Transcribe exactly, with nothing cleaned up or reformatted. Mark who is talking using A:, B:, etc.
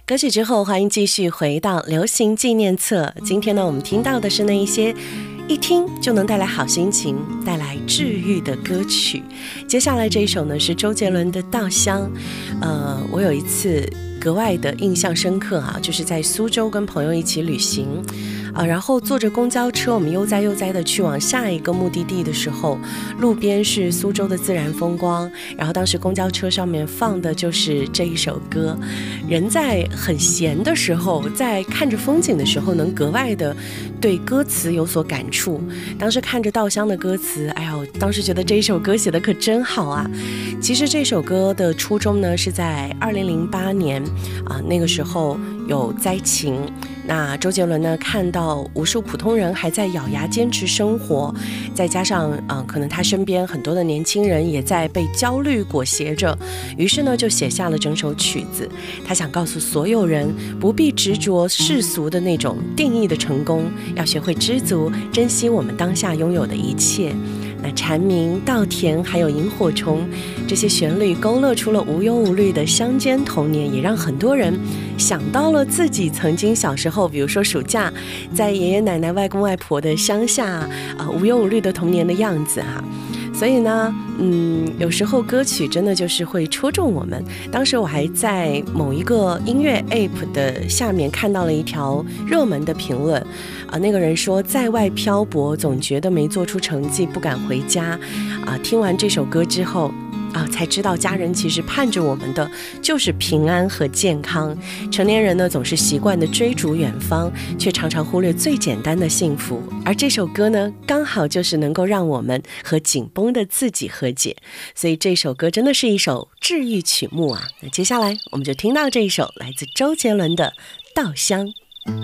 A: 歌曲之后，欢迎继续回到流行纪念册。今天呢，我们听到的是那一些一听就能带来好心情、带来治愈的歌曲。接下来这一首呢是周杰伦的《稻香》。呃，我有一次格外的印象深刻啊，就是在苏州跟朋友一起旅行啊，然后坐着公交车，我们悠哉悠哉的去往下一个目的地的时候，路边是苏州的自然风光，然后当时公交车上面放的就是这一首歌。人在很闲的时候，在看着风景的时候，能格外的对歌词有所感触。当时看着稻香的歌词，哎呀，我当时觉得这一首歌写的可真好啊。其实这首歌的初衷呢，是在二零零八年啊，那个时候有灾情，那周杰伦呢看到无数普通人还在咬牙坚持生活，再加上嗯，可能他身边很多的年轻人也在被焦虑裹挟着，于是呢就写下了整首曲子。他想告诉所有人，不必执着世俗的那种定义的成功，要学会知足，珍惜我们当下拥有的一切。那蝉鸣、稻田还有萤火虫，这些旋律勾勒出了无忧无虑的乡间童年，也让很多人想到了自己曾经小时候，比如说暑假在爷爷奶奶外公外婆的乡下啊、呃，无忧无虑的童年的样子哈。所以呢，嗯，有时候歌曲真的就是会戳中我们。当时我还在某一个音乐 app 的下面看到了一条热门的评论，啊、呃，那个人说，在外漂泊，总觉得没做出成绩，不敢回家，啊、呃，听完这首歌之后。啊，才知道家人其实盼着我们的就是平安和健康。成年人呢，总是习惯的追逐远方，却常常忽略最简单的幸福。而这首歌呢，刚好就是能够让我们和紧绷的自己和解。所以这首歌真的是一首治愈曲目啊。那接下来我们就听到这一首来自周杰伦的《稻香》。